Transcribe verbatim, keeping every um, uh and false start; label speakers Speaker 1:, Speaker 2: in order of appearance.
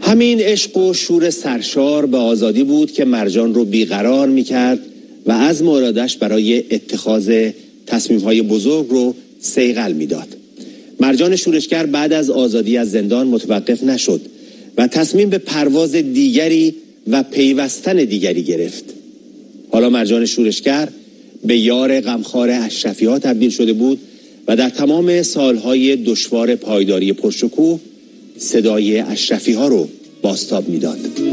Speaker 1: همین عشق و شور سرشار به آزادی بود که مرجان رو بیقرار میکرد و از مرادش برای اتخاذ تصمیم‌های بزرگ رو صیقل میداد. مرجان شورشگر بعد از آزادی از زندان متوقف نشد و تصمیم به پرواز دیگری و پیوستن دیگری گرفت. حالا مرجان شورشگر به یار غمخوار اشرفی‌ها تبدیل شده بود و در تمام سالهای دشوار پایداری پرشکوه صدای اشرفی‌ها رو بازتاب می‌داد.